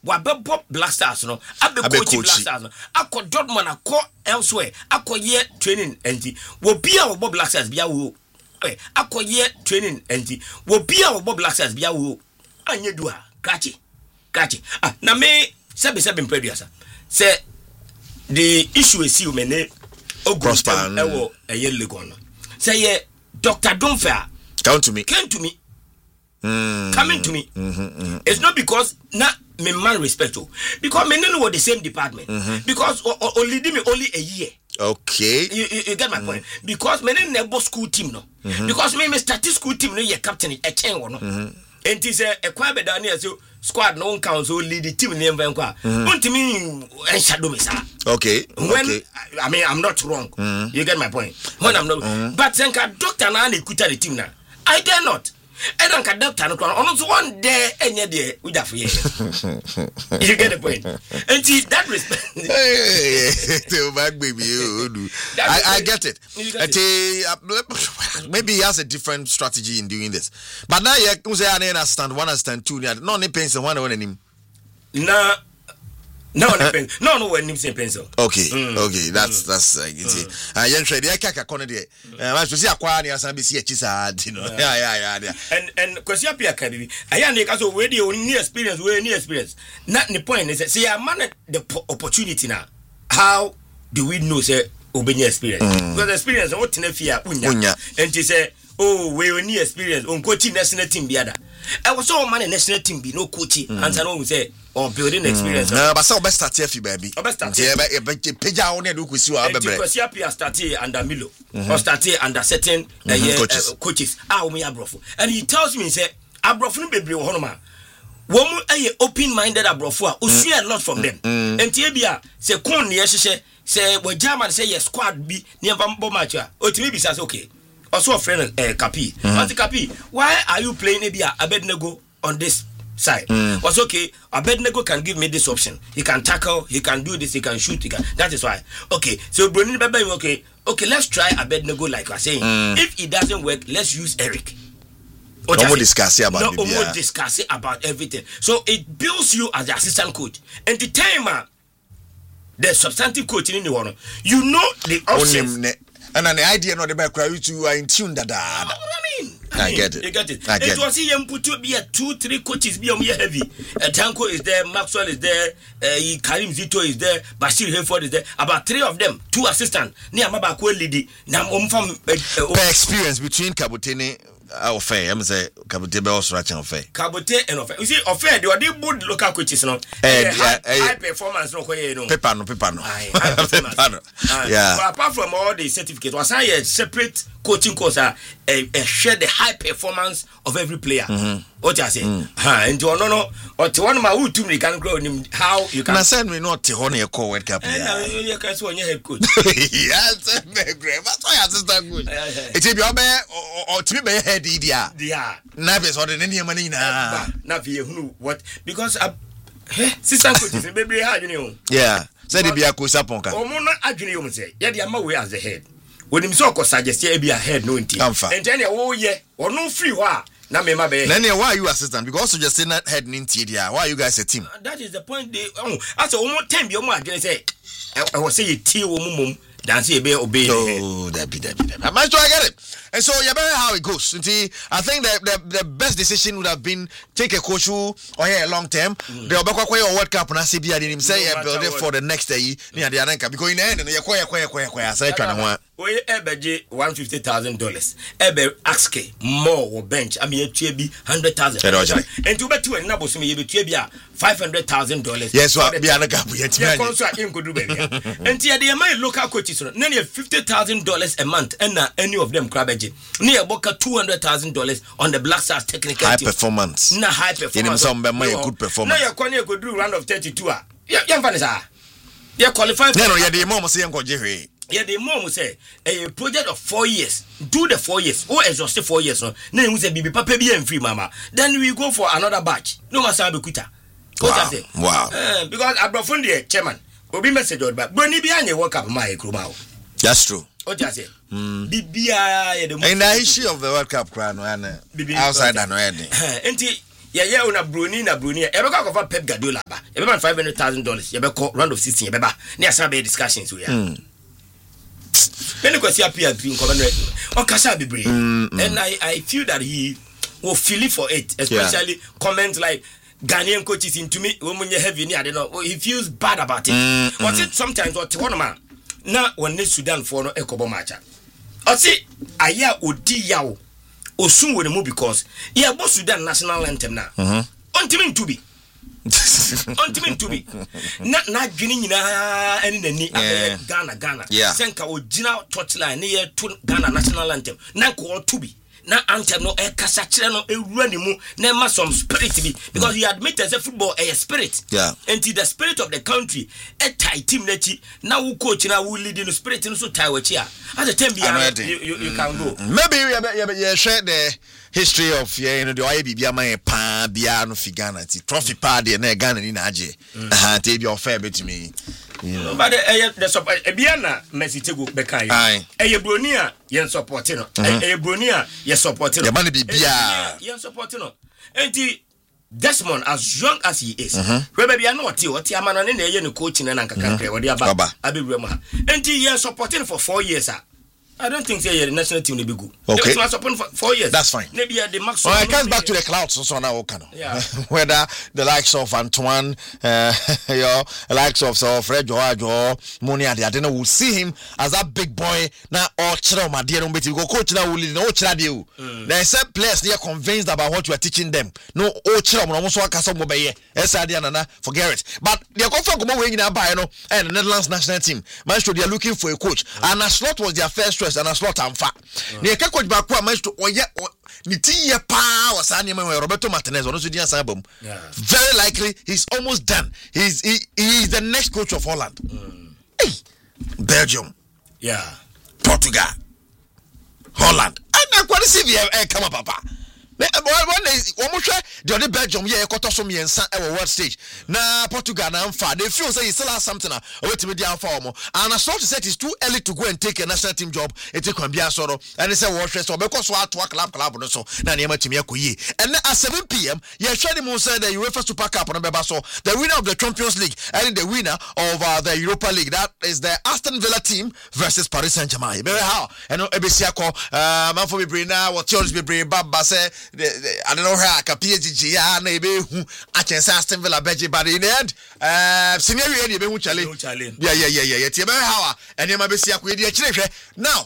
wabebo Black Stars no abe coach Black Stars no akọ Dortmund akọ elsewhere akọ ye training enti wo bia wo Black Stars bia wo akọ ye training enti wo bia wo Black Stars bia wo anye dua kachi na me sebe mpreduasa say the issue is you mene prosper ewo eye legon say ye Dr. Donfair came to me coming to me it's not because na me man respect you because me no the same department because only a year. Okay, you get my point because me no school team no because me start school team no ye captain a chain one no and it say a kwa be down here so squad no council lead the team name van kwa untimi en shadow me sir. Okay, when I mean I'm not wrong. You get my point when I'm not but senka doctor na kuta the team na I dare not. And Uncle Doctor, almost one day, and yet, with that for you. You get the point. And see that respect. I get it. Maybe he has a different strategy in doing this. But now, you say, I understand one, understand two. No, they pains the one on him. No, when you say pencil. Okay, that's like it. Young trade, I can't corner there. I should see a quality as I see a chisad, you know. Yeah. And Kosia Academy, I am the radio near experience. Not the point is, see, I man the opportunity now. How do we know, say, Obenya experience? Because experience, what in a fear, and she say, oh, we will need experience on coaching national team the other. I was so man national team be no coaching, and I know say or building experience. No, but so best start here, baby. Best start. Peja on look with you. Because you started under Milo or started under certain coaches. Me Abrofo, and he tells me say Abrofo baby honoma. Womu open-minded Abrofo. We a lot from them. And Tibia say kon near say when German say your squad be near Bambo Macha. Or to me says okay. Also a friend Capi. Auntie Capi, why are you playing Abednego on this side? Was okay. Abednego can give me this option. He can tackle, he can do this, he can shoot, that is why. Okay, so Bruni Bebe, okay, let's try Abednego like we're saying. If it doesn't work, let's use Eric. No more discussing about everything. So it builds you as the assistant coach. And the time the substantive coach in the one, you know the options. And the idea not about cry you are in tune that I get it. You get it. It was here put to be a 2-3 coaches be on heavy. Tanko is there, Maxwell is there, Karim Zito is there, Bashir Hayford is there. About 3 of them, 2 assistants. Near Mabako lady. Now from experience between Kabutini. Offer, I'm say Kabote be also ratchet offer. Kabote and offer. You see, offer they are good local coaches no. High performance no koye no. Paper no. High performance. Yeah. But apart from all the certificates, was I a separate coaching course share the high performance of every player. What you say? And no. Or to one my who to me can grow him how you can. I send me not to honor a World Cup. You can so your head coach. Yes, great. That's why assistant coach. It will be or to be head idia. Yeah. Navis or the Indian money na. Navi who what because assistant coach is baby hard you know. Yeah. Said it be a coach upon can. Or more adwene you say. Yeah, the way as the head. When him so suggest be a head no inti. And then oh yeah, or no free wa. Na me mabe. Then why are you assistant? Because you just say not head ninti there. Why are you guys a team? That is the point. They as almost 10 be almost say. I was say tea mum dance be obey. Oh, that be. I'm sure I get it. And so you better how it goes. I think the best decision would have been take a coach who or here long term. The Obakwa World Cup na CBA didn't say build it for the next day near the Aranka because in the end you kwaya say try na we ebeje $150,000 ebe ask more or bench I mean e be $100,000 and to bet you na boso me ye be $500,000 yes so be Aranka bu yet me contract in go do be and tie dey my local coaches no na $50,000 a month and any of them crabeje na ye boka $200,000 on the Black Stars technical high team performance na high performance some be my good performance na ye kwani go do round of 32 ya vanessa ye qualify no ye dey mom say enko je yeah, the mom say a project of 4 years. Do the 4 years. Oh, exhausted 4 years. No, then we say bibi papa be and free mama. Then we go for another batch. No matter how quita. Wow. Because Abrofo the chairman. Obi message or back. Boni bi anye work up my kroma. That's true. What you say? Bibia the issue of the World Cup crown and outside and ready. Enti yeah una Bruni ebeka ko for Pep Guardiola ba ebeba $500,000 ebeko round of 16 ebeba na asa be discussions we ya when you see appear green comment on Kasha Bibre and I feel that he will feel it for it, especially comments like Ghanaian coaches into me when you're heavy, I don't know, he feels bad about it. What's it sometimes what one man now when the Sudan for no echo match. I see aya odi yawo osun we move because yeah both Sudan national anthem now. Ultimate to be na dwini nyina eni nani Ghana senka original touchline ne ye to Ghana national anthem na ko to be na anthem no e kasa kire no ewura ni mu na ma some spirit be because he admitted that football a spirit and the spirit of the country a tie team na chi na wo coach na wo lead no spirit no so tie wa chi a at the time you can go maybe you share the history of the IBB my pa bia no figana ti trophy party na Ghana ni na age te bi offer bet me but the support biana Messi tego bekan you broni a yen support no broni a ye support no ye man bibia yen support no enti Desmond as young as he is we be bia no oti amano ne ye ne coach na nkaka kre we dey aba abewura mu ha enti yen support for 4 years I don't think say the national team will be good. Okay. They was support for 4 years. That's fine. Maybe the maximum. Well, it comes back to the clouds so now okay. Yeah. Whether the likes of Antoine, the likes of Fred Joao, Moni I don't know, will see him as that big boy now all children my dear don't go coach now will no child. There are some players they are convinced about what you are teaching them. No all children almost work as some mobile. Forget it. But they are confirmed go way in and the Netherlands national team. Maestro they are looking for a coach. And a slot was their first choice. And a slot and fat. Near Coach Bakwa managed to Nitia power Sani Roberto Martinez on the album. Very likely he's almost done. He's the next coach of Holland. Hey, Belgium. Yeah. Portugal. Holland. And what is it? Come up, Papa. The only Belgium yeah got some yensa world stage. Na Portugal na amfa. They feel say he still has something to be there for more. And I saw to say it's too early to go and take a national team job. It can be a sort and they say watch so because what club no so na near to me akuyi. And at 7 p.m. yeah Shadi Mo said the UEFA Super Cup on Beba so the winner of the Champions League and the winner of the Europa League, that is the Aston Villa team versus Paris Saint-Germain. Very how and Ebesiako man for me bring now what yours be bring Baba say I don't know how ka PSG ya na ebe hu a chance Aston Villa beje but in the end scenario e be hu chale yeah tie be how ene ma be sia ko e di akire now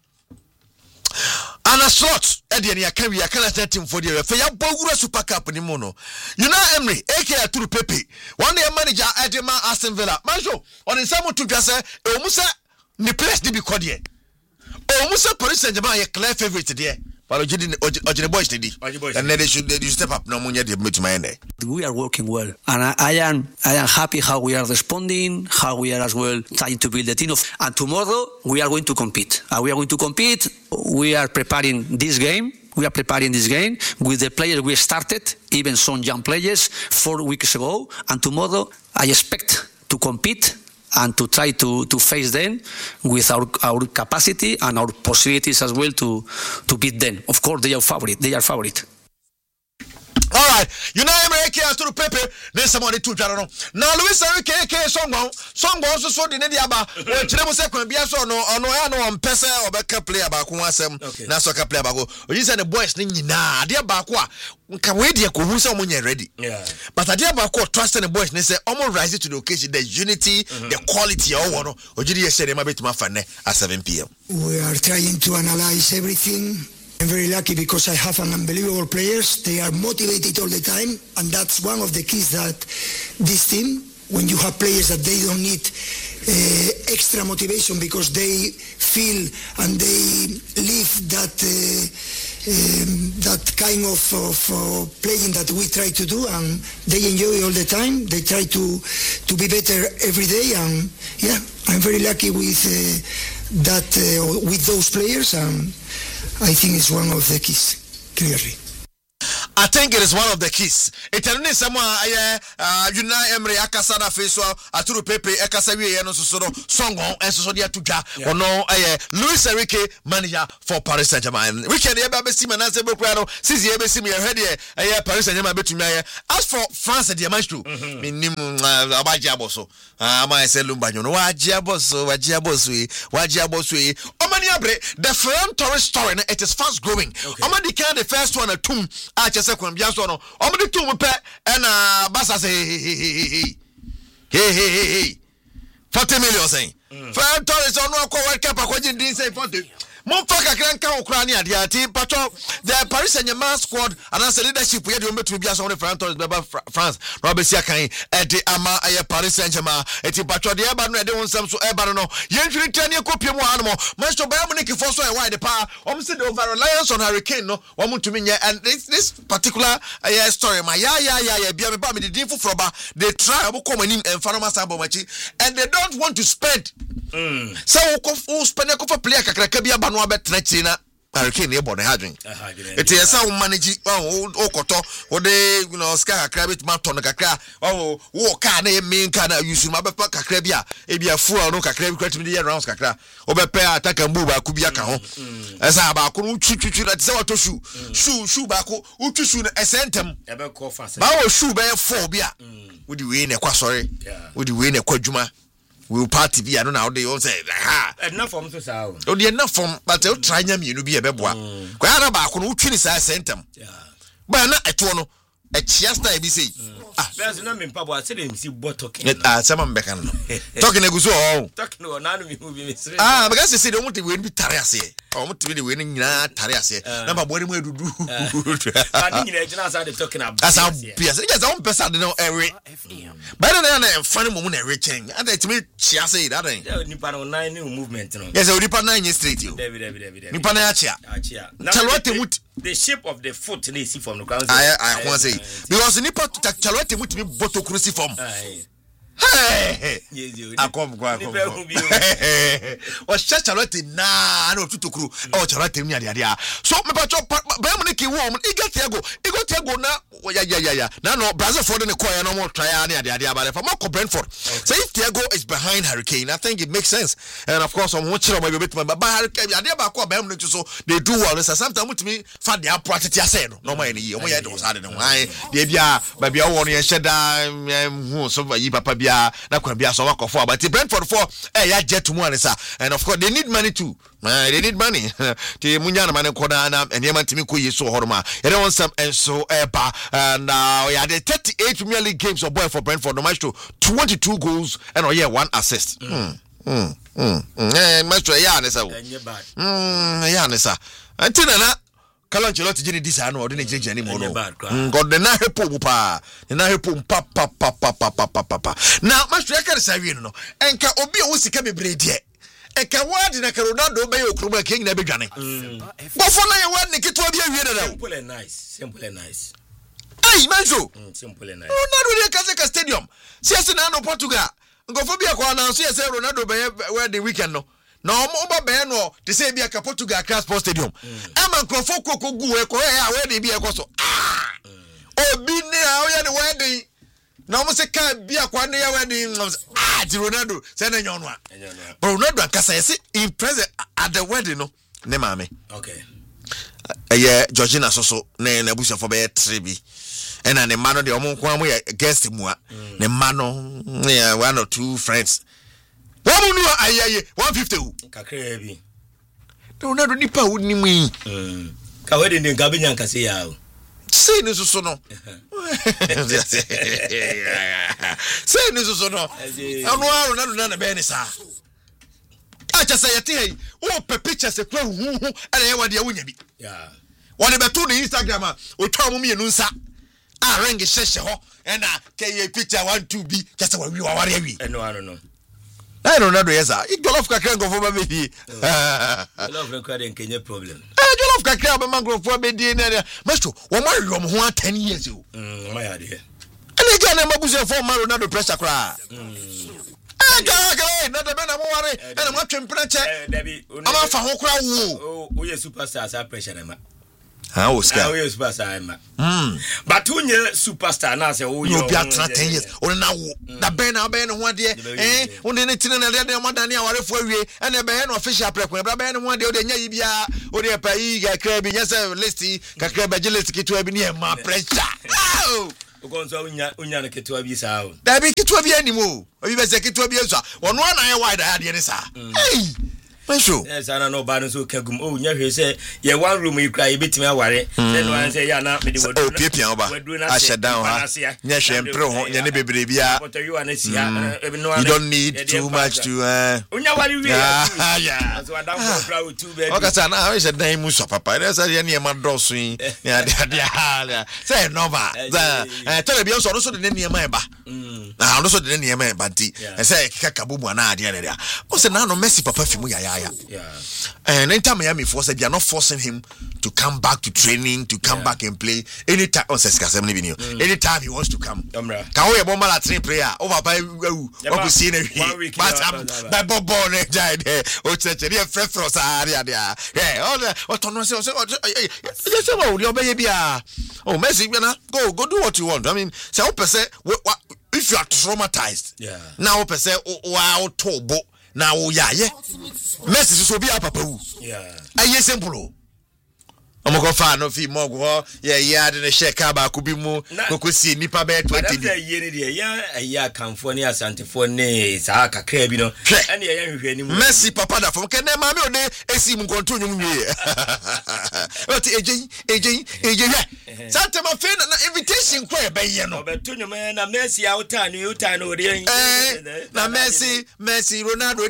and a slot Eddie ya can we can team for the refa ya bogura Super Cup ni mo no you know Emery aka Turu Pepe one day manager Edema Aston Villa manjo on in some to just say e mu say ni place di be called here o mu say Paris Saint-Germain ya clear favorite there. But Ojine boys did it. And then they should step up. No money they meet my end. We are working well, and I am happy how we are responding, how we are as well trying to build the team. And tomorrow we are going to compete. We are going to compete. We are preparing this game. We are preparing this game with the players we started, even some young players 4 weeks ago. And tomorrow I expect to compete and to try to face them with our capacity and our possibilities as well to beat them. Of course, they are favorite. All right, you know America to Pepe. There's somebody to Jarano. Now Luis Enrique Songbo so the Nediaba. When Chile was second, be so no on Pesa or backup player back one sem. Na soccer player bago. You said the boys na dia bakwa. Can we dia ko hu say omo ready. Yeah. But dia bakwa trusting the boys. They say omo rise to the occasion. The unity, the quality of one. Ojidi said them abet mafane at 7 p.m. We are trying to analyze everything. I'm very lucky because I have an unbelievable players. They are motivated all the time, and that's one of the keys that this team, when you have players that they don't need extra motivation because they feel and they live that that kind of playing that we try to do, and they enjoy all the time. They try to be better every day, and yeah, I'm very lucky with that with those players, and I think it's one of the keys, clearly. I think it is one of the keys. It only someone Unai Emery akasa na face so aturu pepe akasa wie no so song on so dia tuja ono Luis Enrique manager for Paris Saint-Germain. Weekend e ba be sim na se be kura no sisi e be sim ye hwe Paris Saint-Germain betumi as for France the maestro minim abaji aboso ama se lumbanyo no waji aboso omani abre the Ferran Torres story it is fast growing. Omani can the first one atum second biaso no omde tum pe na basa say hey 40 million say Ferran Torres on no World Cup akwaji din say 40 Monfaka Kranka Ukraine Adiati Pacho the Paris Saint-Germain squad and as leadership we had to be as on the Ferran Torres France Robesia kan eti ama Paris Saint-Germain eti Pacho the eba no e dey won so eba no yentri tani kopie mu anmo Manchester Bayern Munich for so e wide pa say the over reliance on Harry Kane no won to me and this particular story my ya bia me ba me di fu froba they try to come in and farmer sabo machi and they don't want to spend so who spend a for player kakra bia ba no abetra na Hurricane e bo ne hadwen it is how manage okoto wo de ska kakra bit ma ton kakra wo ka na e main ka na use ma bepa kakra bia e bia fuel no kakra bi kwatimi de rounds kakra wo bepa ataka mbu ba ku bia ka ho esa ba ko twitwi na tse wato shoe ba ko utwi na esentem e be ko fa ba wo shoe be 4 bia wo di we na kwa sorry wo di we na kwa djuma we party bi anu na they all say enough from so sa o dey enough from but you try nya mienu bi e beboa kwa na ba ko no utwi ni sa sentem ba na eto no e chia style bi say there's no me pabo say dem si bo talking sama mbeka no talking eguso talking no na no mi hu bi me sire because you say dem want we bi tare ase o mut bi de we ni nyina tare ase na ba bo mu edudu ba ni nyina jina sa de talking about asa bia say just one person dey no every but na funny mo na every change and it me chia say that nipa no nine new movement no yes nipa nine straight you nipa na chia the shape of the foot they see from the ground I want to say because nipa Charlotte mutimi boto krusi form hey akom o Charlotte na tutokuru o Charlotte mi ade so me pa cho ba mu ki wo mu igatiago na ya na no Brazil for the koya no more try na ade about for Marco Brentford so if Thiago is behind Hurricane I think it makes sense and of course I'm watching my bit but Hurricane ade ba ko ba mu so they do well so sometimes mutimi fa de approchat ya say no my ni o mo ya do so ade no ai de bia ba bia wo no ye sheda hu so yi papa bia na kwa bia so wakofo but Brentford for ya jet mu anisa and of course they need money too they need money te munya na mane koda na enema ntimi ko yeso horoma they want some and so eba and now the 38 Premier League games of boy for Brentford no match to 22 goals and 1 assist maestro ya anisa ya anisa antina na Carlo Ancelotti jini disa no odi ne jejani mo no god na hepo bu pa na hepo pa na maestro ya kare sawie no enka obi o sika bebre de eka wadi na Ronaldo be okroma king na bedwane bofo na ye wadi kitwa bi awie da simple and nice hey maestro simple and nice Ronaldo de Kazaka Stadium siasi na no Portugal ngofo bi akwa na so ye say Ronaldo be wedding weekend no na omo be no te say bi aka Portugal Sports Stadium ama nkofo kokogu e ko ya wedding bi e ko so obi ni a o ya the wedding na omo se ka bi akwa ne ya wedding di Ronaldo say na nyono a but Ronaldo akasa say impressed at the wedding no ne mame okay Georgina so na busa for be 3 bi and ne mano de omo kwa mo guest mu a ne mano one or two friends one nu ayaye 150 kakra bi Ronaldo nipa wo ni mu ka wedding de ga benya nkase ya o say ni so no say ni so no anu Ronaldo na be ni sa acha say yete hey o pe pictures e kwa hu ana ye wade awunya bi wone beto ni Instagram o twa mo mienu nsa a ring sheshe ho na ke picture 1 2 bi just wa wi wa ware wi no I don't know yesa igolof kakra ngofo ba be love record en kenye problem igolof kakra ba mangofo be di na master wo ma yom ho 10 years o ma ya de ene ga na mabuze for Ronaldo pressure kra na de be na mo ware ene mo twempena che ama fa ho kra wo o ye superstar sa pressure na ma how Oscar we superstar but when you superstar now say oh you be at 10 years or now that ben one day on anything and the one than our for we and the official prep when one day they bia or the pay crab yes listy kakraba jealousy to be near my pressure Ugonzo unya na ketu abisa o. Da be ketu abi animo. Obi be se ketu abi eso. Ono na ye wide ade ne sa. Hey. Masho. Yes, ana no ba no so kagum. O nya hwe se ye one room you cry betimi aware. Then one say ya na me de wodu. O piapia oba. A shut down ha. Nya hwe mpre ho nya ne bebre bia. You don't need too much to Unya wari we. Yeah. So adam for proud too baby. Okay, so now we said name muso papa. That's a ne ma dosu yin. Ya say no ba. Tell be so so de ne ma ba. Na no so de ne ma ba nti. E say kakabubu na ade ne dia. O say na no Messi papa fi mu ya. Yeah. And anytime Miami force they are not forcing him to come back to training, to come back and play anytime. Anytime he wants to come. Can we bomb a train player over by what we see in a week? But by Bob Bonnet died there. Oh, such a fresh frost area there. Yeah, all the autonomous. Your baby. Oh, Messi, go do what you want. I mean, so if you are traumatized, now say, wow, tobo. Now, yeah, Messi so be a papa. Yeah, I simple. I'm going to find no fee more. Yeah, didn't shake up. I could be more. Could see Nipa Bear 20 years. California, Santa Fone, Saka Crabino, and Messi Papa from Canada, they seem to continue. But AJ, Santa Mafia invitation, but Tunyo man, a Messi out time, you time, now Messi, Ronaldo,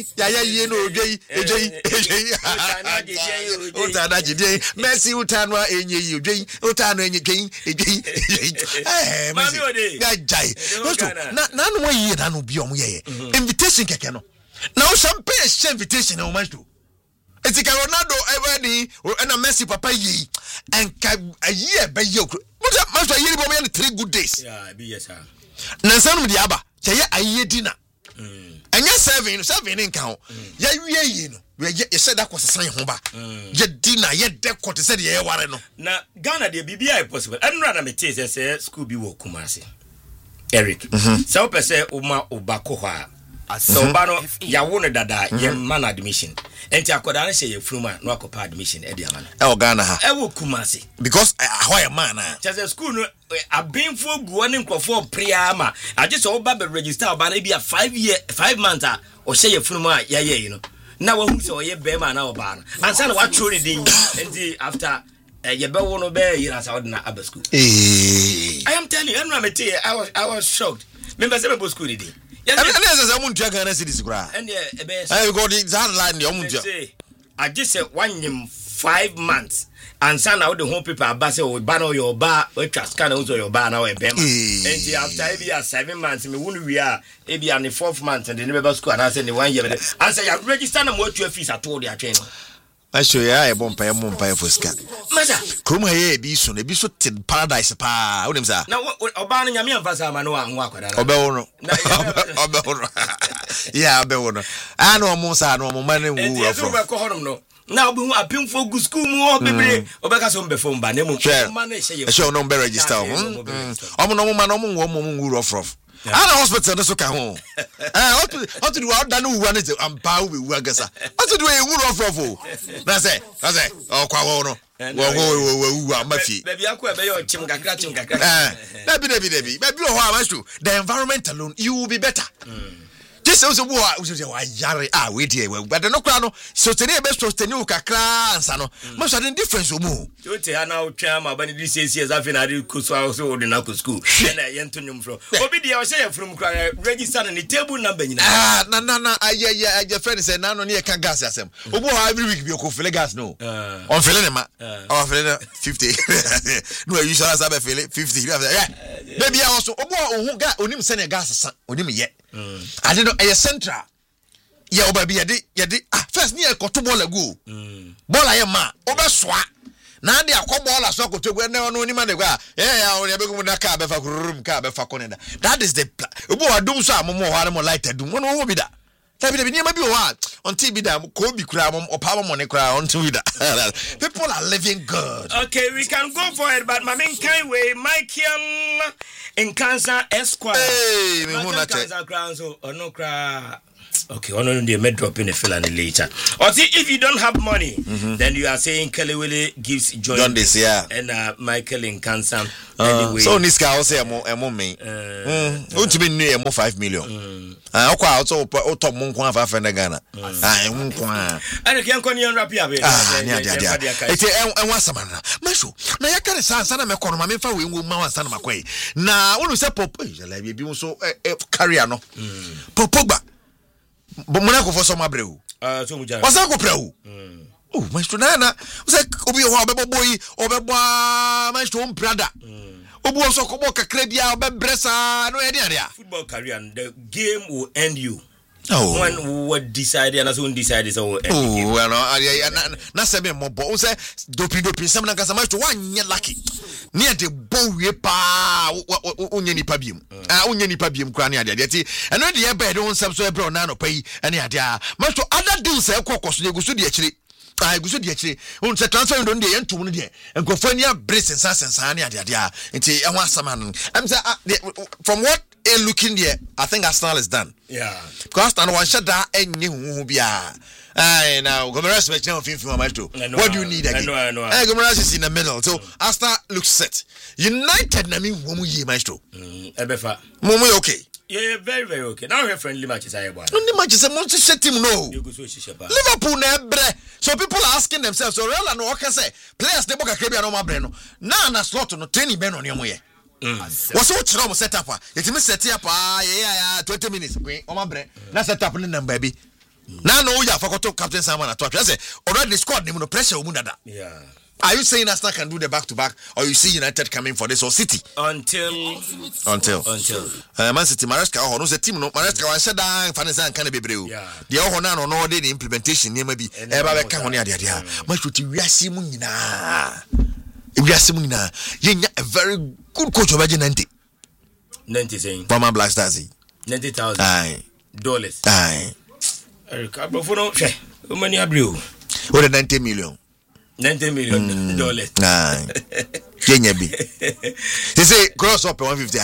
AJ, Messi utanwa enye yudwe utano enye gain Messi gajai na no ye na no bi omo ye invitation keke no na o champagne share invitation na o man to etika Ronaldo every na Messi papa yi enka ayi be ye but ma so yiri bo me 3 good days be yes sir na sanu di aba che ye ayi dina anya 7 in count ya wie yi no you said that was a sign hoba. Ye dinner, ye decor said ye ware no. Na Ghana de BBI possible. And rather me say school be wo Kumasi. Eric. So pe say uma obakoha. So bano ya wona dada ye man admission. Enti akoda na say ye fruma no akopa admission e dia man. E Ghana ha. E wo Kumasi. Because how a man ah. Just school no abinfo guane nkofo prayer ma. I just oba be register oba na bia 5 months o say ye fruma ya ye you know. Now who so ye be man na oba no ansa na watro ni din enti after ye be wono be yira sa odna aba school I am telling you I was shocked remember say be school din yes say muntua Ghana cities kura and e be I go the hardline the muntua I just say one 5 months and son out the home people abase o ba no your ba we scan also your ba na we be ma and after every 7 months me wonu wi a e bia ne 4th month and the never school and say the 1 year and say you register na mo tu fees at all their train I show ya e bompa for scan maza krum ha ye bi so paradise pa wonim sa na oba no nyame amfasa ma no anwo akwada obe wono yeah obe wono ano mo sa no mo mane wu afro now we want to for good school more baby obeka so mbe phone ba na mu man e shey no be register omo no man omo wo rough ana hospital no so ka ho what to do out done wu na am pa wu agasa what to do e wu rough na say o kwa wo no wo amafi baby akwa be yo chim kakra baby o ho amastu the environment alone you will be better this is what yare we dey but no kra no so tene be so tene u kakra ansa no mo so den difference o mu you te ha na o twa ma ba ni this years afi na dey kuso so dey na ko school na ye ntonyum fro obi dey o say from kra register na ni table number nyina na your friend say na no ne ka gas asem obo every week be ko fill gas no on fill ne ma on fill 50 no you shall say be fill 50 baby I also obo ohun ga onim say ne gas san onim ye I don't know a central yeah obabi yedi first near kotobola go bola ye ma obeswa na de akobola so kotogwe na no ni ma de kwa o ya begum na ka be fa kurum ka be fa koneda that is the obo adum so amomo hare mo light adum no wo bi da tabi ni ma bi o ha on TV that Kobe Kram or Power Money Crown on Twitter. People are living good. Okay, we can go for it, but my main kind way, Michael in Kansas Esquire. Hey, Kansas Crown, so no cry. Okay, one of the may drop in the fill and later. Or see, if you don't have money, then you are saying Kelly Willie gives John this, yeah, and Michael in Kansas. Anyway. So this guy also a me. Won't be near 5 million. I also top monk one for Ghana. I won't. And I can't continue rap here. It's a once a man. Mashu, now I can't say, I'm a corner, my father will mount San Macquay. Now, when we say Pop, like you so carrier no Pogba. But Monaco for some abreu. So much. What's that go pro? Oh, my Nana was like Obi boy over my stone brother. Obu also Koboka Crebia, Bressa, no idea. Football career and the game will end you. Oh, one would decide and as soon decide is over. Oh, well, not 7 more balls. Doping, some like as much to 1 year lucky. Near the bow, pa, Unyani Pabium. Unyani Pabium, Crania, and not the bed on some so brown nano pay, and yeah, much to other deals, Cocos, you go to the actually. I go to the actually, on the transfer on the end to one day, and go for near Briss and Sass and Sania, and say, I want some man. I'm from what looking there, I think Arsenal is done. Yeah. Because I want shut down and you will be I now Gomeras make no film for my too. What do you need again? I know. Gomeras is in the middle. So Arsenal looks set. United na me womu ye maestro. Ebefa. Mumu okay. Yeah, very, very okay. Now we have friendly matches. Only matches a month set team no. Liverpool nebre. So people are asking themselves, so real and what can say? Players they book a Caribbean no my breno. Na slot no training ben on your way. What's what you set up? It means set up 20 minutes. On my brain. That's set up in the baby. Now no ya forgot to Captain Simon at what I say. Already the squad no pressure Mundada. Yeah. Are you saying Arsenal can do the back to back, or you see United coming for this or City? Until Man City Maresca or no team no Maresca was said Fanasa and Canada Breu. The Ohana or no the implementation near maybe ever come on the much with Yasimuna. Yasimuna, you a very good coach of Argentina. 90 saying Former Black Stars. $90,000. Aye. Eric, how many are you? What 90 million? $90 million. Aye. Kenya B. They say cross up 150.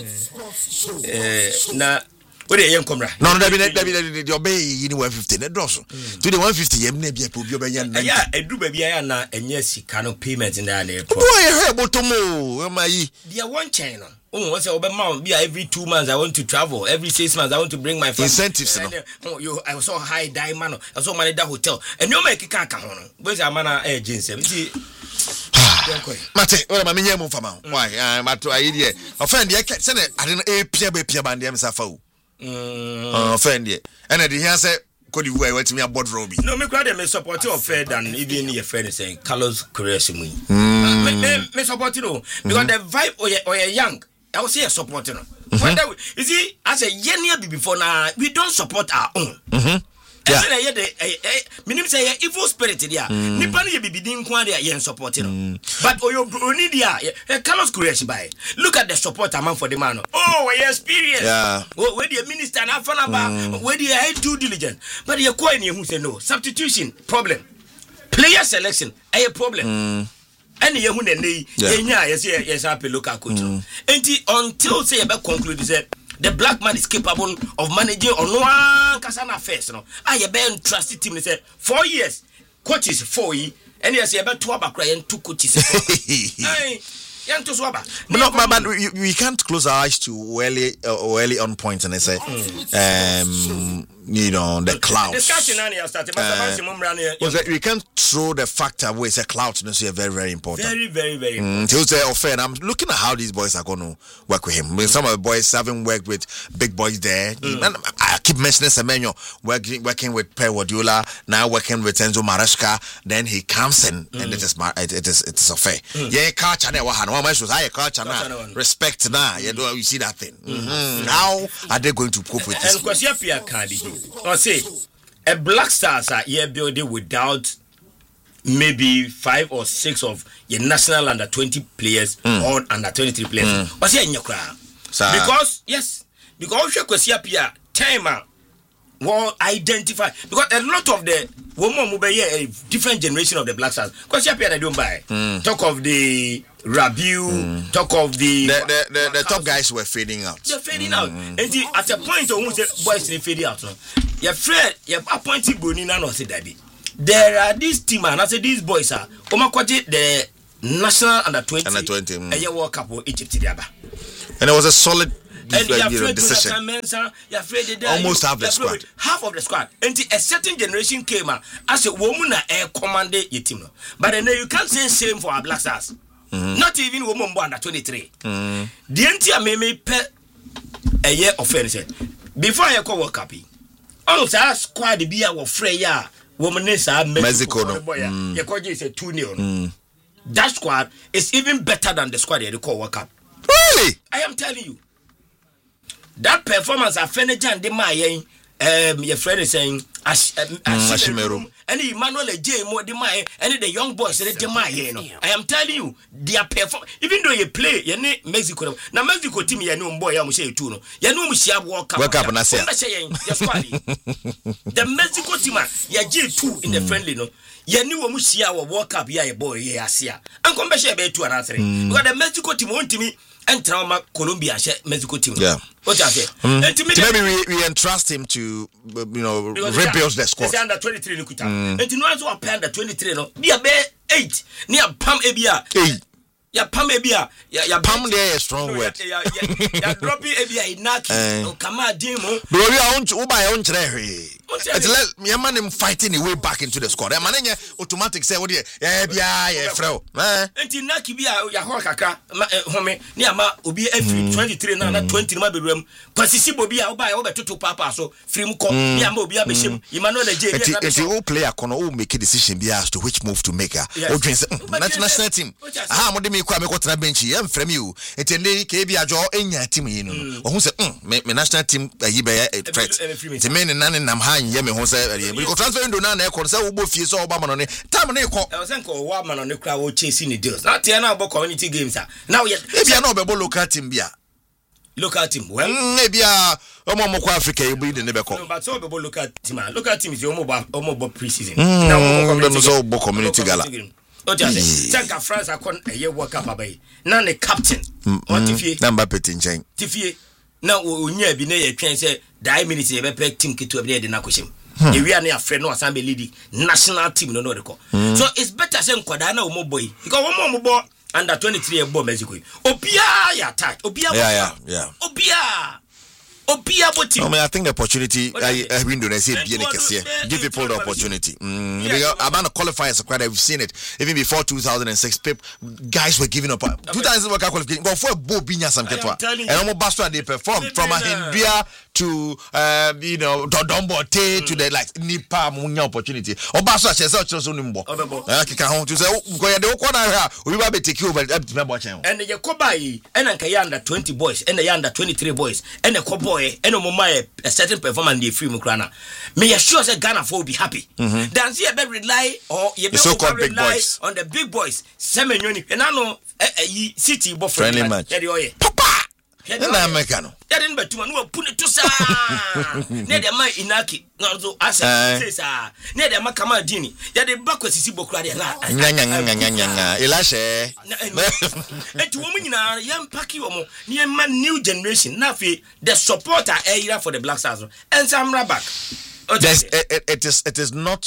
Now, what are you coming? No, the obey in 150. To the 150, you may be a Pubian. Yeah, I do baby, and yes, you cannot payment in the airport. Boy, I heard about Tomo. Am I? Dear one China. Oh, what's your mount? Be every 2 months I want to travel. Every 6 months I want to bring my family. Incentives. I saw high diamond. I saw money that hotel. And you make a can't come on. Where's a man agency? Mate, what am I mean? Why? I'm at to idea. Offend you can't send it. I didn't a Pierre Band Safo. Offend you. And at the answer. Could you wear to me about Robbie? No, me crowd may support you fair than even your friend is saying Carlos Correction. Me support you because the vibe or young. I will say a support you. You see, as a year before now, we don't support our own. Yeah. Minim say evil spirit there. Nipani be bidin kwa there yen support you. But oni there Carlos Correction by. Look at the support amount for the man. Oh, we experience. Yeah. Where the minister na fanaba, where the due diligence. But you ko any who say no. Substitution problem. Player selection a problem. Any who dey enya yes happy local coach. Until say about conclude say the black man is capable of managing on one Kasana first. No, I been trusted team. They said 4 years, coaches 4 years, and yes, about 2 and 2 coaches. But we can't close our eyes to early on points and I say, the clouds. We can't throw the factor away. It's a cloud to say very, very important. Very, very, very important. I'm looking at how these boys are going to work with him. Some of the boys haven't worked with big boys there. And I keep mentioning Semenyo working with Pep Guardiola, now working with Enzo Maresca. Then he comes in, and it is a fair. Yeah, culture now. Respect now. You see that thing. How are they going to cope with this? And because you say a Black Stars are here building without maybe 5 or 6 of your national under 20 players or under 23 players. What's here in your crowd? Because you question time Well, identify because a lot of the woman will be a different generation of the Black Stars. Because you I don't buy. Talk of the Rabiu, talk of the top guys were fading out. They're fading out. And at a point, boys they fading out. Your friend, your appointed Bonina no say daddy. There are these team and I say these boys are Omakwaji the national under 20 a year World Cup for Egypt. And it was a solid decision. Almost half the squad. Half of the squad. And a certain generation came out as a woman air commanded your team. But then you can't say same for our Black Stars. Not even woman under 23. The entire me pet a year of fairness. Before I call World Cup, almost our squad be our Freya woman is Mexico. Your coach is a 2-0. That squad is even better than the squad they call World Cup. Really? I am telling you. That performance of Feneja and Demaye, your friend is saying, Ashimeru, and Emmanuel J. Mo Demaye, and the young boys, Demaye. I am telling you, their performance, even though you play, you need Mexico. Now, Mexico team, you know, boy, I'm saying, too. You know, we shall walk up and I say, the Mexico team, you J2 in the friendly, no. You knew we see our walk up here, boy, yes, yeah. And come back here to an answer. Because the Mexico team won't to me. And trauma Colombia Mexico team. Yeah. What I say? And to maybe we entrust him to rebuild the squad. Under 23 Nukuta. And to know also a under 23 no. Be a bear 8 near Pam Ebia. Ya Pam Ebia. Ya Pam there is strong word. Ya dropping Ebia Inaki. No Kama Dimo. But we are on Uba on Trehe. It's let me man him fighting his way back into the squad. Man automatic say what yeah fro. Enti Naki bia ya ho kakra home ni ama obi afri 23 na 20 ma bedrum kwasisi bobi a oba ya obetutu papa so free ko ni ama obi abehim Emmanuel J. Enti all player kono o make a decision be as to which move to make. O dream say national team. Aha mo de me kwa me kwotena bench ye mfrem you. Enti ndey ke bia jo enya team yi no. O hu say me national team yi be threat. Enti me nan nam ha nye me ho say because transfer window na e kon say wo bo fie so oba mano ne time na e ko e say ko wa mano ne kra wo chase ni deals na tie na bo community games now ye bia na obebo local team bia local team well bia omo kwa Africa e breed ne be ko no but so obebo local team is omo bo pre-season now omo community gala o ti ase tanka France akon eye World Cup abai na ne captain o tifie number petinchen tifie na onya bi na ye twen say die minutes ye be play team kitu be de na koshim ye wi na afre no asan be lead national team no de ko so it's better say nkwada na omo boy because omo boy under 23 e boy Mexico obia ya attack obia obia boti I think the opportunity I window they say be give people the opportunity because about the qualifiers quite I've seen it even before 2006 guys were giving up 2006 World Cup qualification go for Bo Binya some ketwa and almost Bastra they performed from a Hindia to Dodombo to the like Nipa munya opportunity or Bastra chesa choso nimbo kika hon to say go ya de ko na ha we ba be take over and the Yakobai and anka under 20 boys and the under 23 boys and the boy and a certain performance the free mukrana may assure say Ghana for will be happy dan see be rely or you be rely on the big boys semenyoni and I know city bo friendly match papa na Americano didn't bet no put it to sa ne de man Inaki no so asa say sa ne de makama dini ya de bakwasisi bokura de na nya elashe etu wo nyina yam paki wo mo ne man new generation na fe the supporter area for the Black Stars and some back it is not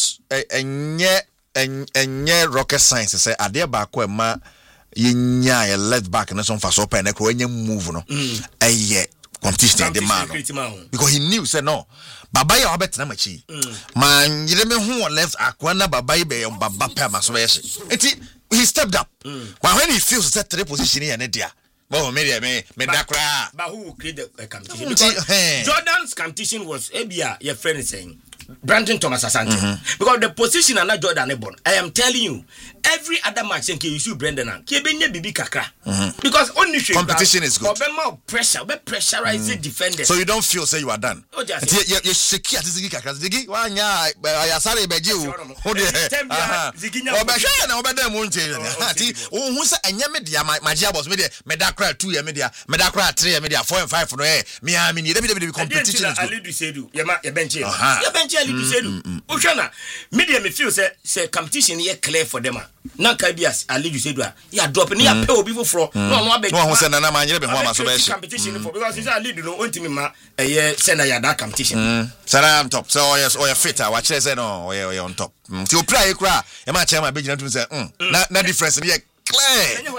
a rocket science say ade ba ko ma yenya left back na some fast open na ko enya move no competition the man because he knew said no baba ya obet na machi man yire me hu left akwa baba yi be baba pa ma so yes he stepped up but when he feels set three position here na dia but me dakra but who create the competition because Jordan's competition was ebia your friend is saying Brandon Thomas Asante. Because the position and not Jordan Ebon. I am telling you, every other match you should Brendan and Kebenya Bibi Kakra. Because only competition is good. Pressure, pressurize the defenders. So you don't feel say you are done. Oh, just you shake at Ziggy Kakra. Ziggy, one ya, I sorry, Beju. Ziginya. Obasha, Obada Munte. Who said, and Yamedia, my job was media, Medakra 2 media, Medakra 3 media, 4 and 5 for no air. Me, I mean, you competition. I lead you say do. Yama, your bench. Your bench, I lead you say do. Oshana, media me feel say competition here clear for them. Na Kabias, I lead you say do. Ya dropping here, pay people for. No, beg. No, Nana Manja, competition for because I lead you know, ultimately, a year send a that competition. Sarah on top. So, yes, or your fitter, watch this, no, or you're on top. So, play a cry. You might tell my big gentleman say, not difference. Yeah. Clear. Yeah.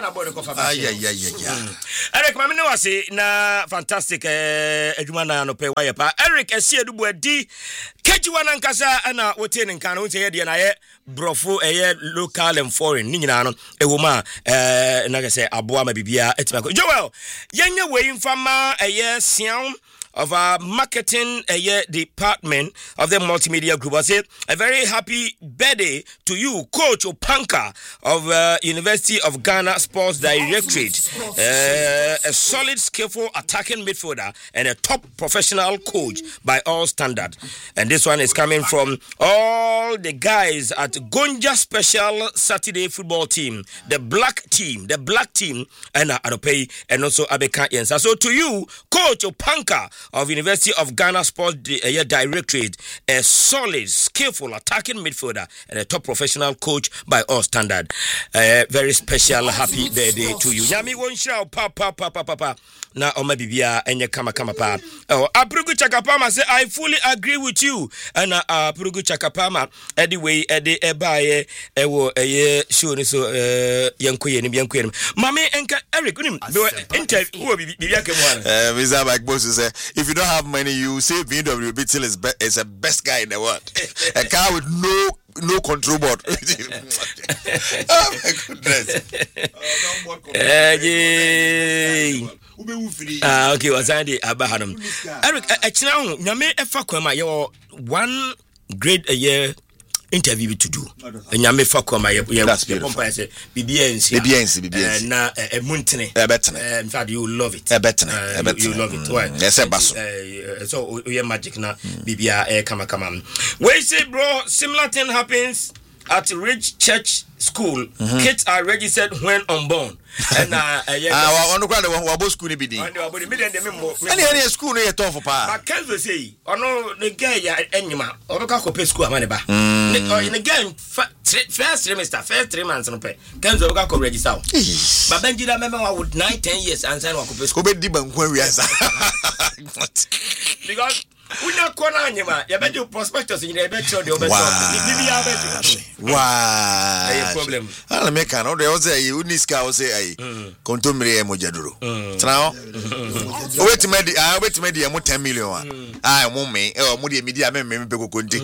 Eric, mami no wase na fantastic adwuma na no pe wa yepa. Eric esi edubu adi kejiwa na nkasa na wote ne nkan wo ye de na ye brofo local and foreign ni nyina no ewo ma na ga se aboa ma bibia etima. Joel yenye we infama siam of our marketing department of the multimedia group. I say a very happy birthday to you, Coach Opanka of University of Ghana Sports Directorate. A solid, skillful attacking midfielder and a top professional coach by all standards. And this one is coming from all the guys at Gonja Special Saturday Football Team, the black team, and Adope, and also Abeka Yensa. So to you, Coach Opanka of University of Ghana Sports Directorate, a solid, skillful attacking midfielder and a top professional coach by all standard. Very special, happy birthday to you. Nyami won shout papa. Na oma bibia enye kama pa. Oh, Aprugu Chakapama say I fully agree with you. And Aprugu Chakapama anyway ede ebaye ewo show ni so yankoye ni biankoye. Mame enka Eric unim interview bibia kemwa. Visa like boss say if you don't have money you say VW Beetle is the best guy in the world. A car with no control board. Oh my goodness. Okay, was I the Abahanum? Eric, actually, Yame Efa Kwama, your one grade a year interview to do. And Yame Fakoma, BBNC, na a Muntine, a better. In fact, you love it. A better. You love it. Why? Yes, so we are magic now. BBA, come. Wait, say, bro, similar thing happens at Ridge Church School. Kids are registered when unborn. And on the ground, what school be the any school near Toffo Pa. But can you say, or no, the guy anima, or the Kako school, Maniba. In again, first 3 months on pay. Can you go register? But Benji, I remember I would 9-10 years and sign Wako school. When we are because we not Konanima, you bet your prospectus in the bet the wow, problem. I'll make an order. Say you need scout say contumely mojaduro. Now, wait to me, I wait to me 10 million. I won't me or Moody media member Conti.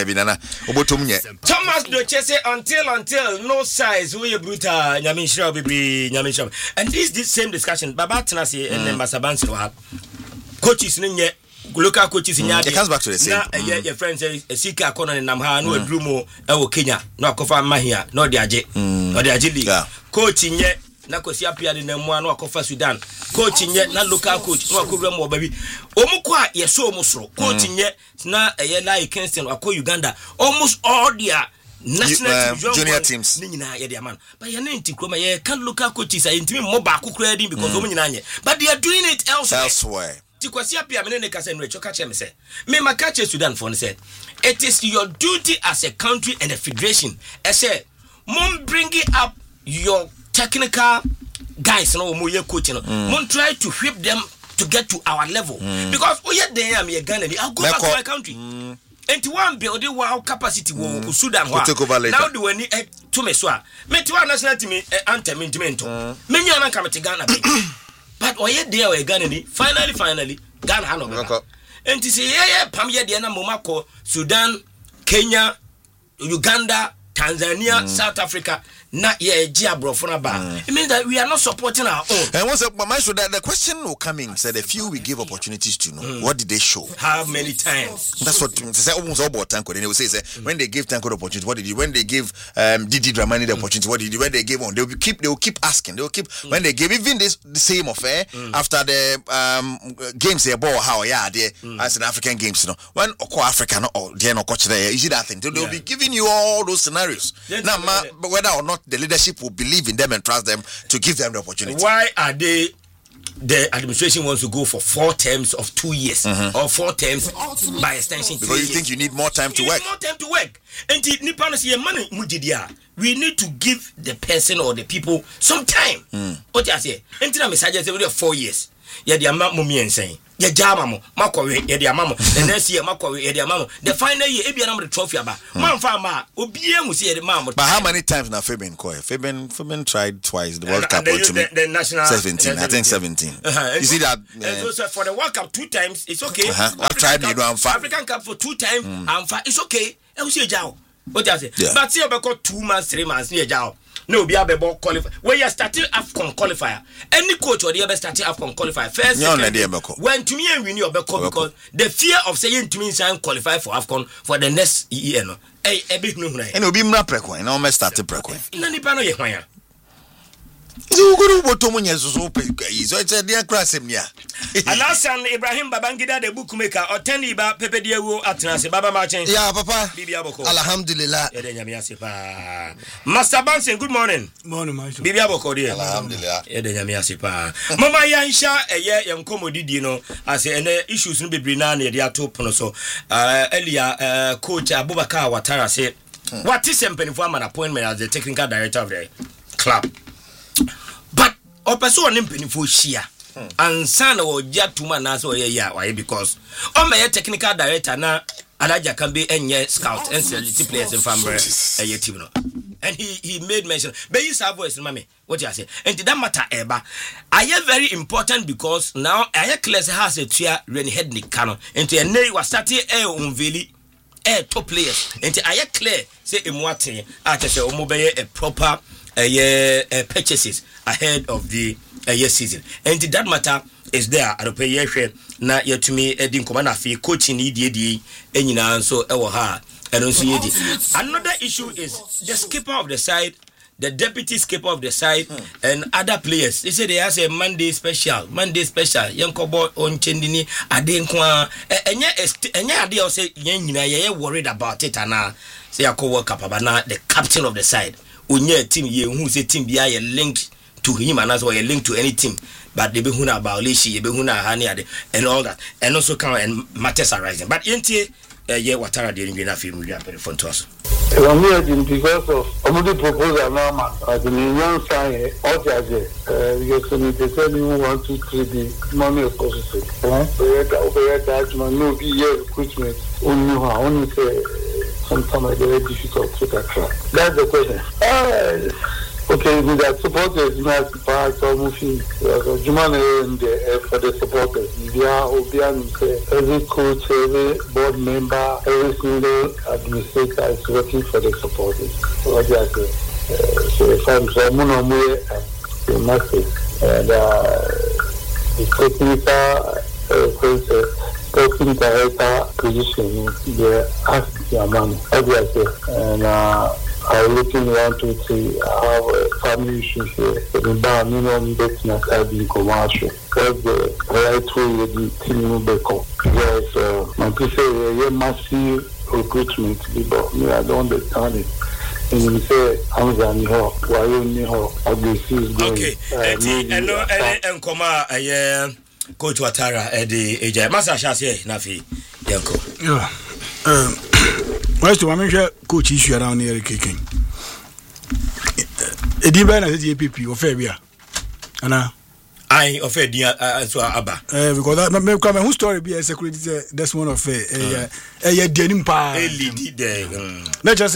Thomas Dochese until no size we brutal Yamisha be Yamisha. And this same discussion Babatanasi and Masabansi have coaches ninye. Local coaches in Yadi. It comes back to the same. Your friends say a Sika Conan and Namha, no Drumo, Kenya, no Kofa Mahia, no the Aje, or the Aje. Coaching yet, Nakosia Pia in the Moano, Kofa Sudan. Coaching yet, not local coach, no Kubram baby. Omukwa, yes, so musro. Coaching yet, na a Yela Kingston or Uganda. Almost all their national junior teams. But your name Tikroma, can't local coaches are intimate more back credit because Ominanye. But they are doing it elsewhere. Tikwasia pia menene kase nwecho kache me say me makache Sudan for say it is your duty as a country and a federation say mom bring it up your technical guys no mo ye coach no mom try to whip them to get to our level because we dey am ye Ghana I'll go back to my country and one build the wow capacity wo Sudan now the when to me so me to national team anthem intimento me nyana kam te Ghana but oye there we Ghana ni finally Ghana hano and to say pam ye there na momako Sudan, Kenya, Uganda, Tanzania, South Africa na ye gia brofona ba. It means that we are not supporting our own. And once the question will come in, said a few we give opportunities to know. What did they show? How many times? That's what they say almost all about Tanko. They will say when they give Tanko the opportunity, what did you? When they give Didi Dramani the opportunity, what did you? When they gave on, they will keep asking. They will keep when they give even this the same affair after the games they ball how they as an African games, you know. When Oko African or they no coach there, you see that thing. They will be giving you all those scenarios. Now, whether or not the leadership will believe in them and trust them to give them the opportunity. Why are they? The administration wants to go for 4 terms of 2 years or 4 terms by extension. Because you think you need more time to work. More time to work. And we need to give the person or the people some time. What I say? And I suggest 4 years. Yeah, the amount mummy and saying. Yeah, Jamamo, Makore, yeah, Mamma, the next year, Makore, yeah, Mamma, the final year, Ebianam the trophy about Man Farmer, Obiem will see the Mamma. But how many times now Fabian Koy? Fabian tried twice the World Cup or the national 17, I think 17. You see that? So for the World Cup 2 times, it's okay. I've tried African Cup for 2 times, it's okay. I will see a job. What I say? But see about 2 months, 3 months near job. No, be able to qualify. When you starting AFCON qualifier, any coach or the other starting AFCON qualifier first. When to me and we knew because the fear of saying to me saying qualify for AFCON for the next year. No, a big no. And it'll be more prequel. And almost started prequel. Nani pano ye kwanya. You go to Botomunya so it's a dear class him ya. Alasan Ibrahim Babangida the bookmaker or Teniba Pepe Diego Atnas Baba Martin. Yeah, Papa. Bibiaboko. Alhamdulillah. Master Bansen, good morning. Morning, Master. Bibiaboko dear. Alhamdulillah. Edanyamiasipa. Mama Yansha, a year young comedy, as any issues no be brinani, the ato ponoso. Earlier, coach Abubakar Watara said, what is a penny appointment as the technical director of the club? But person impenifu shia and son or jatuma naso ya because my technical director na Alaja can be any scout and celebrity players in Fambre a team. And he made mention but you have voice mommy what you say and that matter eba I am very important because now I class has a tia Renny Hednick canon into a nay was starting unveli top players and I clear say imwate at a proper purchases ahead of the year season. And that matter is there at the year na yet to me Edin Commander fee coaching EDD and so ha and also another issue is the skipper of the side, the deputy skipper of the side, and other players. They say they have a Monday special, young kobo on Chendini, Adenkwa, and yeah, say, you're worried about it, and say, I co work up, but now the captain of the side. Unye team ye who say team be a link to him and as well a link to any team, but they be huna Baolishi, ye be huna Hani and all that, and also come and matters arising. But yenti ye Watara didn't get enough film for us. I'm here because of the proposal now, as the young sign or judge, they tell me 1, 2, 3 the money of course. That man no be here recruitment only say sometimes very difficult to track. That's the question. Okay, with that supporters, not part of moving for the supporters. Every coach, every board member, every single administrator is working for the supporters. So if I'm someone on the message, and the technical director position, they ask their money, obviously, and I'm looking 1, 2, 3. I have a family issue here. The bar minimum betting aside in commercial. That's the right way with the team will become. Yes, my people say massive recruitment, but me I don't understand it. And you say Hamza Niho, why you Niho? Okay, and Koma, Coach Watara, Eddie, Masa Shasi, Nafi, Yanko. Yeah. Where's the one coach issue around here kicking? A divine as the APP or Fabia. Anna, I offered the Abba. Because that may come whose story be a security. That's one of a denim pa. Not just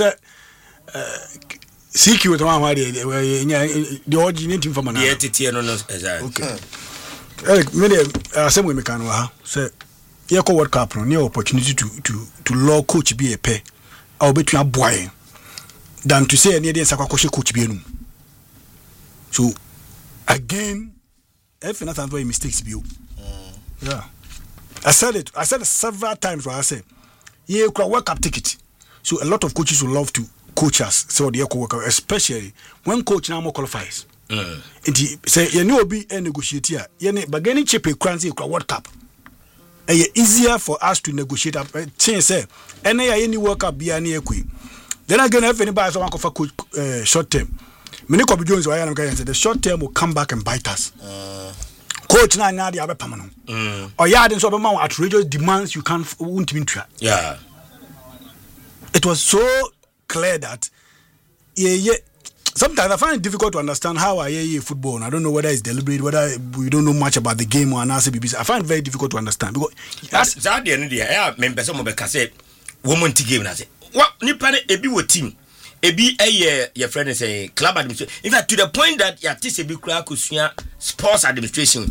seek you to one the originating from an entity. Okay. Eric, many same way mechanical say. Yako World Cup no opportunity to law coach be a pay. I'll bet you a boy. than to say any day sakwa coach bienum. So again, if nothing very mistakes be you. Yeah. I said it several times where I said, yeah, you can work up ticket. So a lot of coaches will love to coach us, so they work, especially when coach now more qualifies. And he say you know be a negotiator. You but getting cheap a currency World Cup. Easier for us to negotiate up. Change say any World Cup be any equi. Then again, if anybody someone for coach short term. Many Kobe Jones why I'm going to say the short term will come back and bite us. Coach now they are permanent. Or yeah, then some amount outrageous demands you won't even try. Yeah. It was so clear that sometimes I find it difficult to understand how I football. And I don't know whether it's deliberate, whether we don't know much about the game or analysis. I find it very difficult to understand because that's the end of the day. I remember some of the cassette woman to game. I say, what Nippon a team. Ebi your friend is a club administration. In fact, to the point that you teach a big sports administration.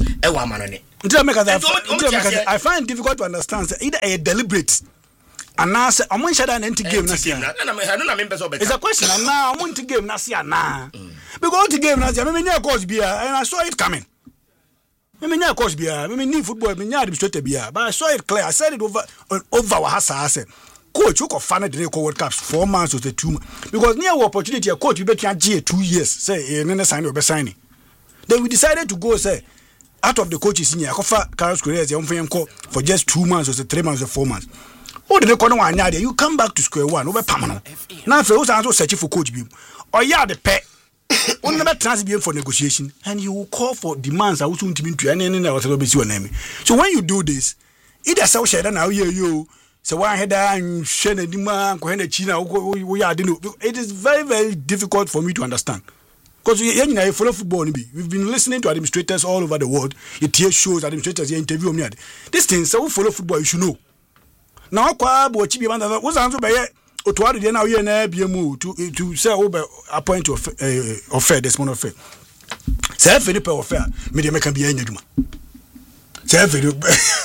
I find it difficult to understand. Either a deliberate and now say I'm sure that empty game. It's a question. And now I'm going to game. Nasia because the game Nasia. I mean, course beer, and I saw it coming. I mean, course beer. I mean, need football. I mean, administrative beer. But I saw it clear. I said it over Hassa. I said. Coach, you can find the World Cups 4 months or 2 months because near opportunity a coach you bet can 2 years say and sign or be signing. Then we decided to go say out of the coaches in here Carlos Correa for just 2 months or 3 months or 4 months. Oh, the corner one you come back to square one over permanent. Now for also searching for coach beam or the pet on never transfer for negotiation and you will call for demands I was to mean to any name. So when you do this, either so share now you. So one header and share the demand, it is very, very difficult for me to understand. Because you follow football, we've been listening to administrators all over the world. It hears shows, administrators interview me. This thing, so we follow football, you should know. Now, what's answer by to now here to say over a point of fair, this one of fair. Say Philip of fair, media can be any juma. Say Philip.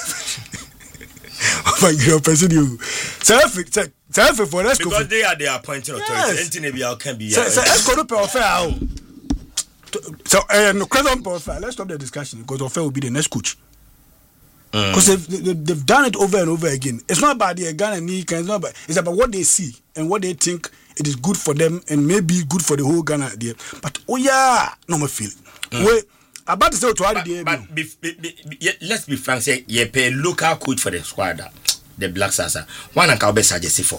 You because they are the appointing authority. Yes. Can be. So let's stop the discussion because Ofe will be the next coach. Because they've done it over and over again. It's not about the Ghana need. It's about what they see and what they think it is good for them and maybe good for the whole Ghana idea. But no more feel. About to say but let's be frank. Say you pay local coach for the squad, the Black Stars. One and Kaube suggest for.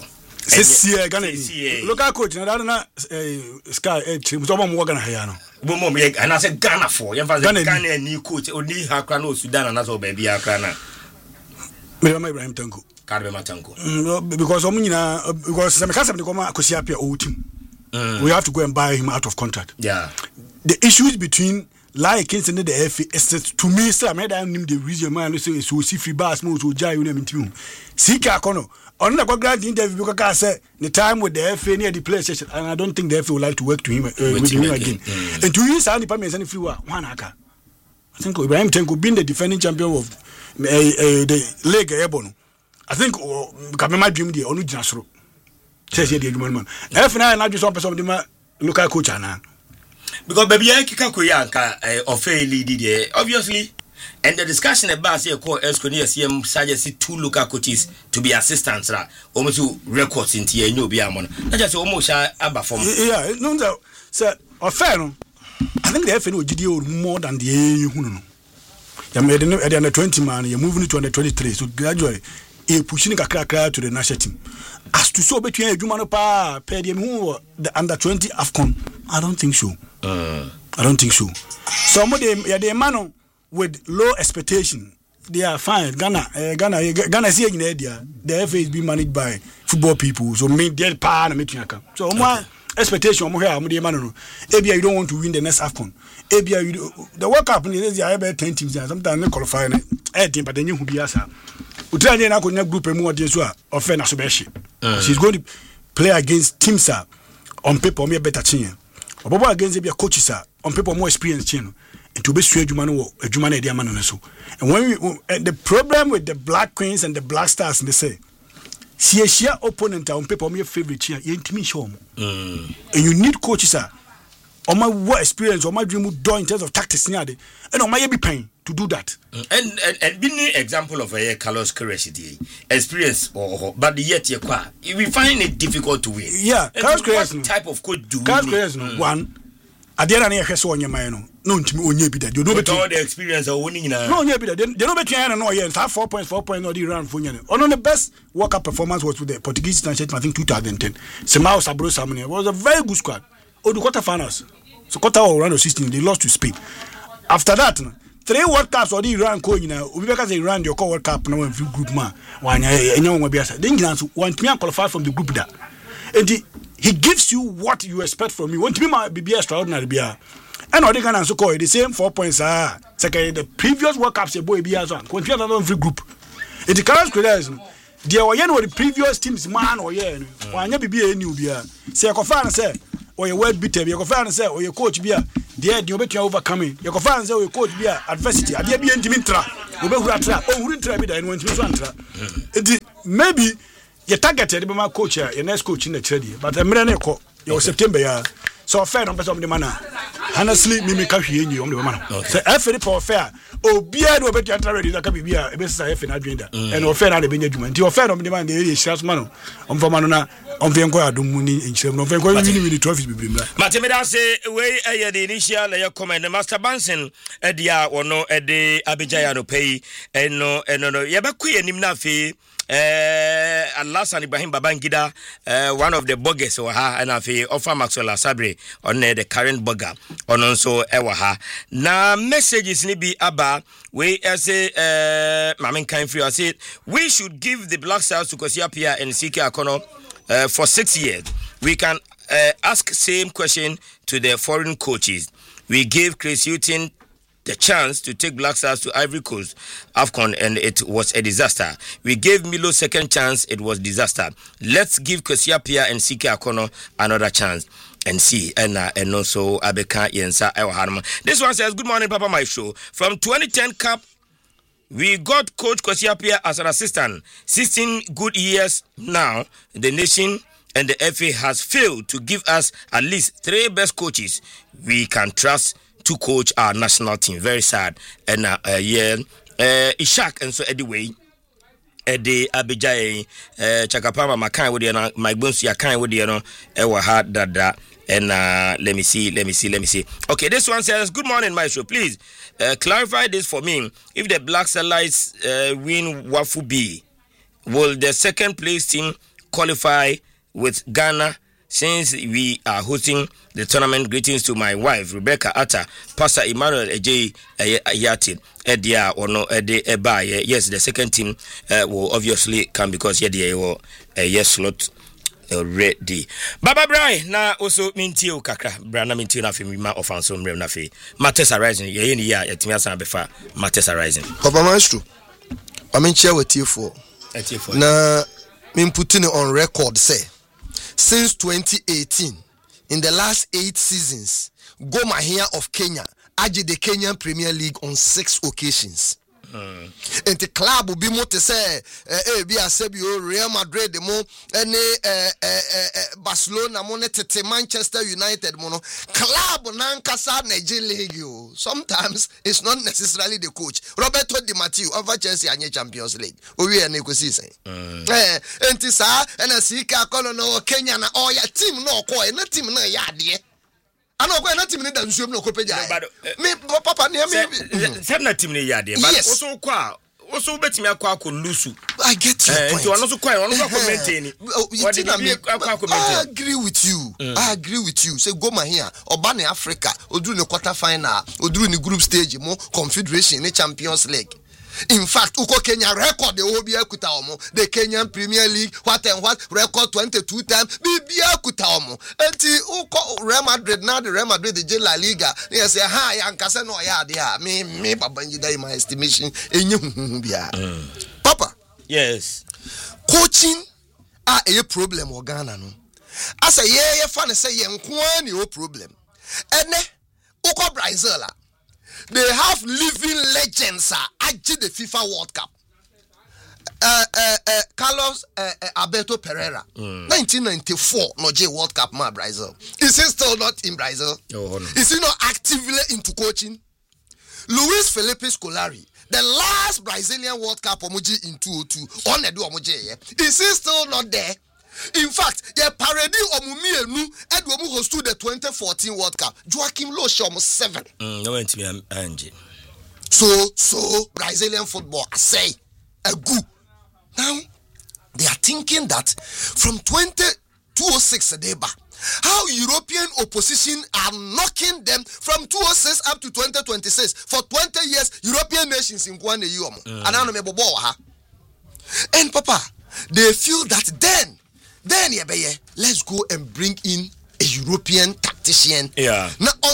Local coach. Na Sky. Someone more Ghana here now. And I said Ghana for. Ghana new coach. Only Hakrano Sudan and that's all baby Hakrana. Ibrahim Tanko. Karbe Matanko. Because some case of the Goma Kosiapia old team. We have to go and buy him out of contract. Yeah. The issues between like in the FA to me, sir, I made the reason man say so see free bars more so jai you team. Sika kono. On the grad interview because I said the time with the FA near the play session, and I don't think the FA would like to work to him with him again. And 2 years and the permits any free one aka. I think Ibrahim Tenko being the defending champion of the league Ebono. I think my dream the onu jinasro. Says the man. FA na just one person the local coach ana. Because baby I kika koyanka Ofe lead there obviously and the discussion about say call Esconi CM suggest 2 local coaches to be assistants almost to records in tie no be amon na just almost aba form no sir Ofe no I think the FA no gidi more than the hunu no ya made at the under 20 man you moving to under 23 so gradually pushing kakra to the national team as to so between adwuma no pa per dem who the under 20 AFCON I don't think so. I don't think so. Some of them, the man with low expectation, they are fine. Ghana is here in India. The FA is being managed by football people, so make their power and make you come. So my expectation, maybe you don't want to win the next AFCON. The World Cup is about 10 teams. Sometimes they qualify 18, but then you will be asked. We try to group and more than so. Offend she's going to play against teams on paper, me better chance. Obobo against the coaches on paper more experienced and to be straight so. And when the problem with the Black Queens and the Black Stars, they say See a share opponent on paper, your favorite chair, you intimate show. And you need coaches, or my work experience, or my dream would do in terms of tactics, and on my be pain to do that. And being an example of a Carlos curiosity, experience, but yet we find it difficult to win. Yeah, Carlos what type of coach do Carlos curiosity? One, I didn't hear so on your mind. No, to me, only be that you know all the experience of winning. No, yeah, be that they know better. I know, yeah, have 4 points, or the round for you. On the best World Cup performance was with the Portuguese national, I think 2010. Semao Sabro Samani was a very good squad. Or the quarterfinals. So quarter or round of 16, they lost to Spain. After that, 3 World Cups or the Iran coin, because they ran your World Cup now in few group man. One will be then one team qualified from the group that. And he gives you what you expect from you. One team might be extraordinary. And all they can also call it the same 4 points. Second, the previous World Cups, a boy be as one. Continue another free group. It is Carlos Queiroz. There were the previous teams, man, or yeah, one year be a new beer. Say, I say, or your word bitter, your fan say, or your coach beer. There, you bet you overcoming. Your fan say, or your coach beer adversity. I dare be in Dimitra. You better trap. Oh, who didn't try it and went to one trap. Maybe your targeted my coach, your next coach in the trade, but I'm going to your September. So fair on the manner. Honestly, me make you on the manner. So every for fair. Oh, beard will bet you ready that can be a best I have in agenda. And offer at the Benjamin. Your fair on the man, the area is man on for manana on Vanguard Dumuni in Shem. No Vanguard with the trophies. Matimida say, way the initial layer comment, the Master Banson, Edia or no, Ede Abijayano pay, and no, Yabakui and Nimnafi. Alasan Ibrahim Babangida, one of the boggers or her, and I offer Maxwell Sabre on the current bugger on also Ewaha. Now, messages nibi Abba, we say, Mamin Kind Free, I said, we should give the Black Stars to Kosiapia and CK Akono for 6 years. We can ask same question to the foreign coaches. We gave Chris Hughton the chance to take Black Stars to Ivory Coast AFCON and it was a disaster. We gave Milo second chance, it was disaster. Let's give Kosiapia and CK Akono another chance and see. And also Abeka Yensa Ewaharma. This one says, good morning, Papa My Show. From 2010 Cup, we got Coach Kosiapia as an assistant. 16 good years now, the nation and the FA has failed to give us at least 3 best coaches we can trust to coach our national team. Very sad. And Ishak and so anyway Eddie Abijay Chakapama Makai with the my bones ya kind with the ever hard that and let me see. Okay, this one says, good morning, Maestro. Please clarify this for me. If the Black Stars win Wafu B, will the second place team qualify with Ghana? Since we are hosting the tournament, greetings to my wife, Rebecca Atta, Pastor Emmanuel Ejay Yatin, Edia or no Ede Eba. Yes, the second team will obviously come because Edia yes slot already. Baba Brai, na also minti o kakra, brana minti na fi ma offense mrem na fi. Matters arising, ye ni ya etimi asan befa matters arising. Papa Maestro, I mean share with you for. Na me putting it on record say. Since 2018, in the last 8 seasons, Gor Mahia of Kenya added the Kenyan Premier League on 6 occasions. And the club will be more to say, Real Madrid, Barcelona, Manchester United, club Nankasa Nigeria League. Sometimes it's not necessarily the coach. Roberto Di Matteo over Chelsea and Champions League. We are negotiating. And Tisa and a Sika Colonel Kenya or your team no coin, not team no yard. I know going to minute and zoom no copeja. Me papa near me. Said not team yard, but also bet me a quack on Lusu. I get your point. You are not quite on commenting. I agree with you. I agree with you. Say Gor Mahia or Bani Africa or do the quarter final or do the group stage more confederation in Champions League. In fact, Uko Kenya record the Obia Kutaomo, the Kenyan Premier League, what record 22 times, Bibia Kutaomo. And Uko Real Madrid, now the Real Madrid, the La Liga, they say, hi, and Casano, yeah, me, Papa, in my estimation, Papa. Yes. Coaching are a problem or Ghana. No? I say, yeah, fun say, no problem. And Uko Brazil. They have living legends at the FIFA World Cup. Carlos Alberto Pereira, 1994, no J World Cup, ma Brazil. Is he still not in Brazil? Oh, no. Is he not actively into coaching? Luis Felipe Scolari, the last Brazilian World Cup omuji in 2002, on the do omuji, is he still not there? In fact, the parody omumienu Edwomu hosted the 2014 World Cup. Joachim Low almost 7. No went to me, Angie. So Brazilian football, I say, a good. Now, they are thinking that from 2006 Adeba, how European opposition are knocking them from 2006 up to 2026 for 20 years. European nations in Kwane Yuomo. And Papa, they feel that then let's go and bring in a European tactician. Yeah. Now,